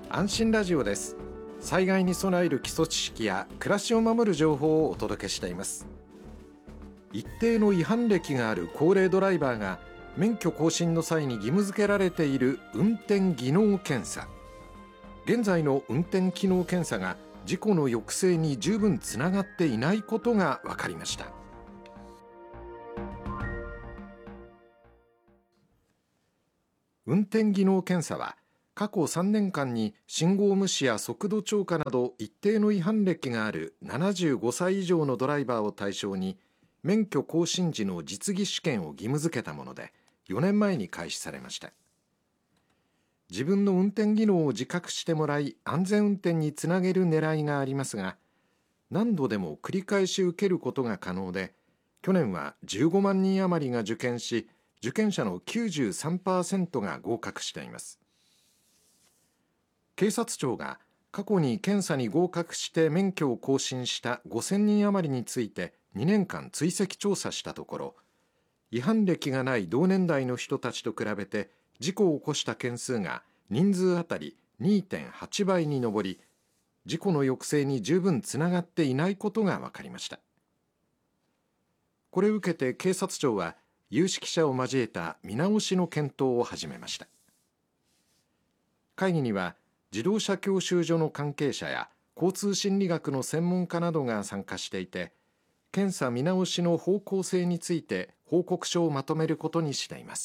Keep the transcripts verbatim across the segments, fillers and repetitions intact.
安心ラジオです。災害に備える基礎知識や暮らしを守る情報をお届けしています。一定の違反歴がある高齢ドライバーが免許更新の際に義務付けられている運転技能検査。現在の運転機能検査が事故の抑制に十分つながっていないことが分かりました。運転技能検査は過去さんねんかんに信号無視や速度超過など一定の違反歴があるななじゅうごさい以上のドライバーを対象に免許更新時の実技試験を義務付けたもので、よねんまえに開始されました。自分の運転技能を自覚してもらい安全運転につなげる狙いがありますが、何度でも繰り返し受けることが可能で、去年はじゅうごまんにん余りが受験し、受験者の きゅうじゅうさんパーセント が合格しています。警察庁が過去に検査に合格して免許を更新したごせんにん余りについてにねんかん追跡調査したところ、違反歴がない同年代の人たちと比べて事故を起こした件数が人数あたり にてんはちばいに上り、事故の抑制に十分つながっていないことが分かりました。これを受けて警察庁は有識者を交えた見直しの検討を始めました。会議には自動車教習所の関係者や交通心理学の専門家などが参加していて、検査見直しの方向性について報告書をまとめることにしています。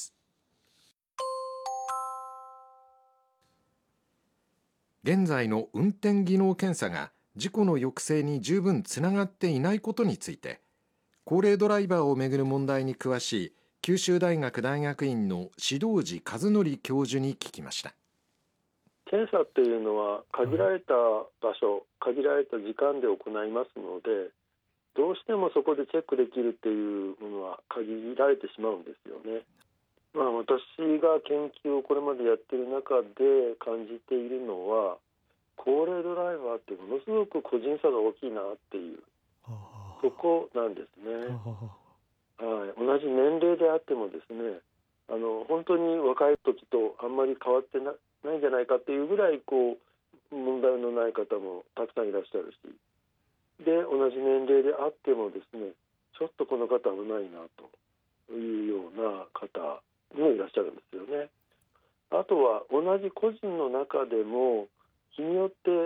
現在の運転技能検査が事故の抑制に十分つながっていないことについて、高齢ドライバーをめぐる問題に詳しい九州大学大学院の志堂寺和則教授に聞きました。 検査っていうのは限られた場所、限られた時間で行いますので、どうしてもそこでチェックできるっていうものは限られてしまうんですよね。まあ、私が研究をこれまでやっている中で感じているのは、高齢ドライバーってものすごく個人差が大きいなっていう、そこなんですね。はい、同じ年齢であってもですね、あの本当に若い時とあんまり変わってなないんじゃないかっていうぐらいこう問題のない方もたくさんいらっしゃるし、で同じ年齢であってもですね、ちょっとこの方危ないなというような方もいらっしゃるんですよね。あとは同じ個人の中でも日によって、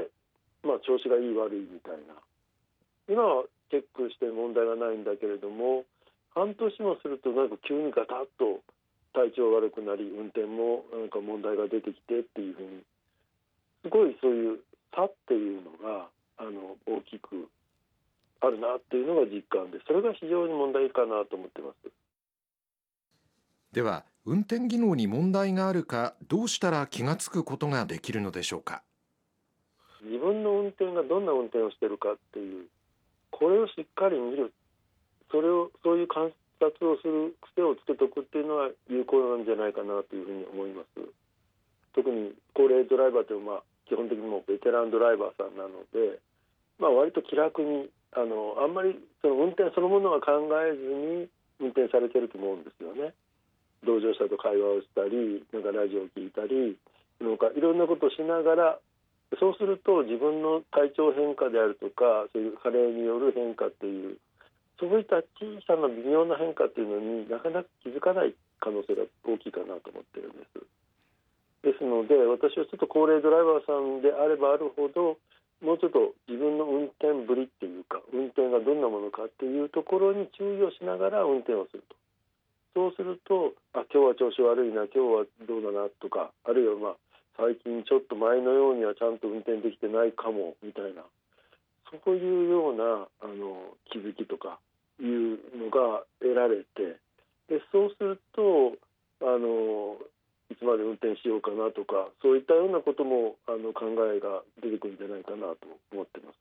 まあ、調子がいい悪いみたいな、今はチェックして問題がないんだけれども、半年もするとなんか急にガタッと体調悪くなり、運転もなんか問題が出てきてっていうふうに、すごいそういう差っていうのがあの大きくあるなっていうのが実感で、それが非常に問題かなと思ってます。 では、運転技能に問題があるか、どうしたら気がつくことができるのでしょうか。 自分の運転がどんな運転をしているかっていう、これをしっかり見る、それをそういう観察をする癖をつけておくっていうのは有効なんじゃないかなというふうに思います。特に高齢ドライバーというのは基本的にもうベテランドライバーさんなので、まあ、割と気楽にあのあんまりその運転そのものは考えずに運転されていると思うんですよね。同乗者と会話をしたり、なんかラジオを聞いたり、なんかいろんなことをしながら、そうすると自分の体調変化であるとか、そういう加齢による変化っていう、そういった小さな微妙な変化っていうのになかなか気づかない可能性が大きいかなと思ってるんです。ですので、私はちょっと高齢ドライバーさんであればあるほど、もうちょっと自分の運転ぶりっていうか、運転がどんなものかっていうところに注意をしながら運転をすると。そうすると、あ、今日は調子悪いな、今日はどうだなとか、あるいはまあ最近ちょっと前のようにはちゃんと運転できてないかもみたいな、そういうようなあの気づきとかいうのが得られて、でそうするとあのいつまで運転しようかなとか、そういったようなこともあの考えが出てくるんじゃないかなと思っています。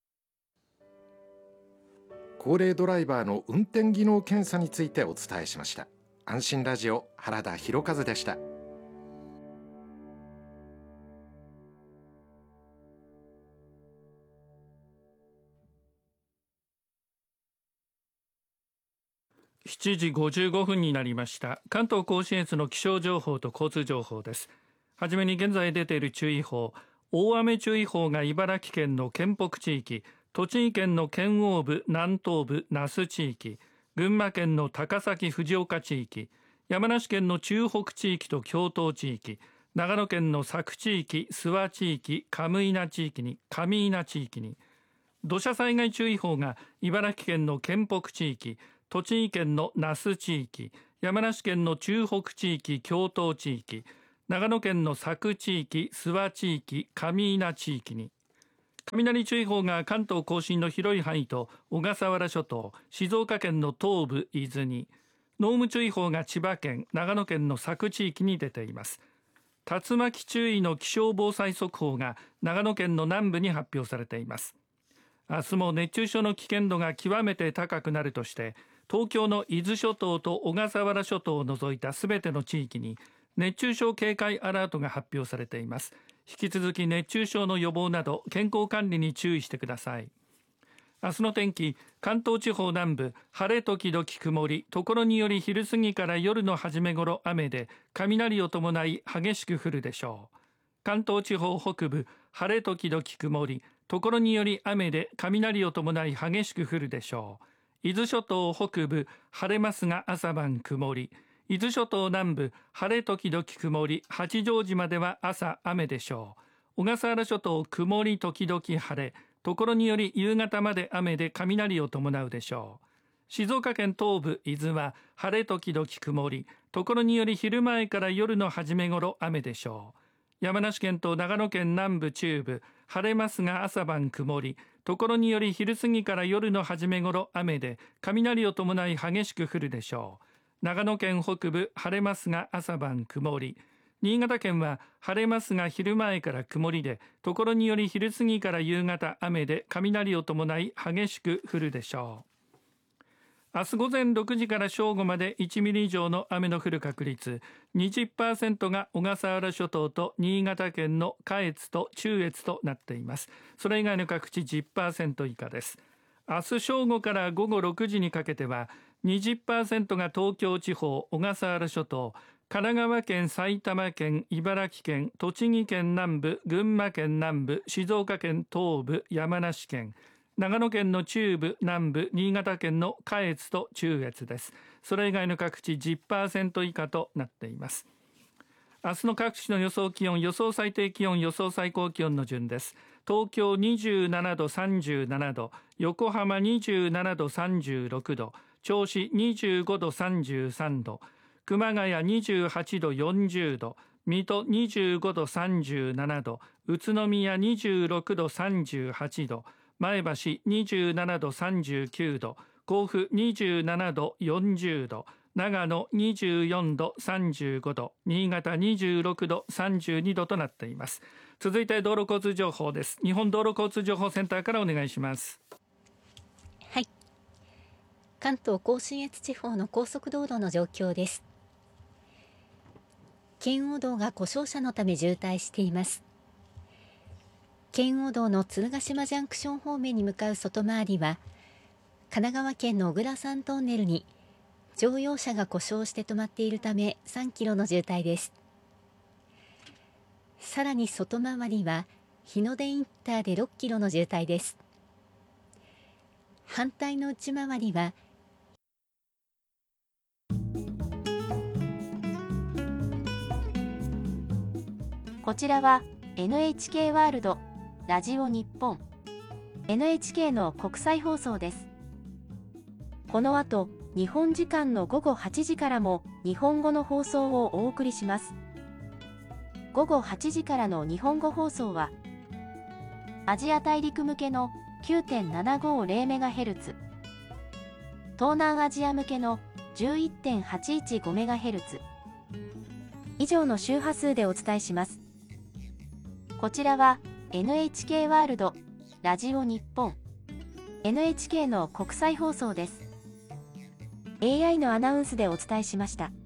高齢ドライバーの運転技能検査についてお伝えしました。安心ラジオ、原田博和でした。 しちじごじゅうごふんになりました。関東甲信越の気象情報と交通情報です。はじめに現在出ている注意報、 大雨注意報が茨城県の県北地域、栃木県の県央部、南東部、那須地域、群馬県の高崎藤岡地域、山梨県の中北地域と京東地域、長野県の佐久地域、諏訪地域、上伊那地域に上伊那地域に、土砂災害注意報が茨城県の県北地域、栃木県の那須地域、山梨県の中北地域、京東地域、長野県の佐久地域、諏訪地域、上伊那地域に、雷注意報が関東甲信の広い範囲と小笠原諸島、静岡県の東部、伊豆に、濃霧注意報が千葉県、長野県の佐久地域に出ています。竜巻注意の気象防災速報が長野県の南部に発表されています。明日も熱中症の危険度が極めて高くなるとして、東京の伊豆諸島と小笠原諸島を除いたすべての地域に熱中症警戒アラートが発表されています。引き続き熱中症の予防など健康管理に注意してください。明日の天気、関東地方南部、晴れ時々曇り、ところにより昼過ぎから夜の初め頃雨で、雷を伴い激しく降るでしょう。関東地方北部、晴れ時々曇り、ところにより雨で、雷を伴い激しく降るでしょう。伊豆諸島北部、晴れますが朝晩曇り、伊豆諸島南部、晴れ時々曇り、八丈島では朝雨でしょう。小笠原諸島曇り時々晴れ、ところにより夕方まで雨で雷を伴うでしょう。静岡県東部伊豆は晴れ時々曇り、ところにより昼前から夜の初め頃雨でしょう。山梨県と長野県南部中部、晴れますが朝晩曇り、ところにより昼過ぎから夜の初め頃雨で雷を伴い激しく降るでしょう。長野県北部、晴れますが朝晩曇り、新潟県は晴れますが昼前から曇りで、ところにより昼過ぎから夕方雨で雷を伴い激しく降るでしょう。明日午前ろくじから正午までいちミリ以上の雨の降る確率 にじゅっパーセント が小笠原諸島と新潟県の下越と中越となっています。それ以外の各地 じゅっパーセント 以下です。明日正午から午後ろくじにかけては にじゅっパーセント が東京地方、小笠原諸島、神奈川県、埼玉県、茨城県、栃木県南部、群馬県南部、静岡県東部、山梨県、長野県の中部、南部、新潟県の下越と中越です。それ以外の各地 じゅっパーセント 以下となっています。明日の各地の予想気温、予想最低気温、予想最高気温の順です。東京にじゅうななど、さんじゅうななど、横浜にじゅうななど、さんじゅうろくど、銚子にじゅうごど、さんじゅうさんど、熊谷にじゅうはちど、よんじゅうど、水戸にじゅうごど、さんじゅうななど、宇都宮にじゅうろくど、さんじゅうはちど、前橋にじゅうななど、さんじゅうきゅうど、甲府にじゅうななど、よんじゅうど、長野にじゅうよんど、さんじゅうごど、新潟にじゅうろくど、さんじゅうにどとなっています。続いて道路交通情報です。日本道路交通情報センターからお願いします。 はい、関東甲信越地方の高速道路の状況です。圏央道が故障車のため渋滞しています。圏央道の鶴ヶ島ジャンクション方面に向かう外回りは、神奈川県の小倉山トンネルに乗用車が故障して止まっているためさんキロの渋滞です。さらに外回りは日の出インターでろっキロの渋滞です。反対の内回りはこちらは エヌエイチケー ワールドラジオ日本 エヌエイチケー の国際放送です。この後、日本時間の午後はちじからも日本語の放送をお送りします。午後はちじからの日本語放送は、アジア大陸向けの きゅうてんななごゼロメガヘルツ、東南アジア向けの じゅういってんはちいちごメガヘルツ、以上の周波数でお伝えします。こちらは エヌエイチケー ワールドラジオ日本 エヌエイチケー の国際放送です。エーアイ のアナウンスでお伝えしました。